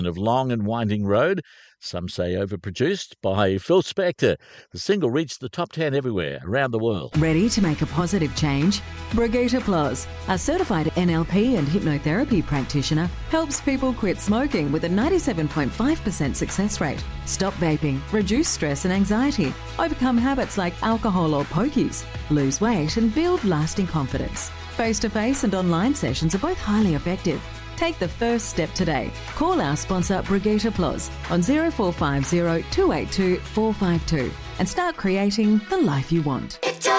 of Long and Winding Road, some say overproduced, by Phil Spector. The single reached the top 10 everywhere around the world. Ready to make a positive change? Brigitte Ploz, a certified NLP and hypnotherapy practitioner, helps people quit smoking with a 97.5% success rate, stop vaping, reduce stress and anxiety, overcome habits like alcohol or pokies, lose weight and build lasting confidence. Face-to-face and online sessions are both highly effective. Take the first step today. Call our sponsor Brigitte Ploz on 0450 282 452 and start creating the life you want.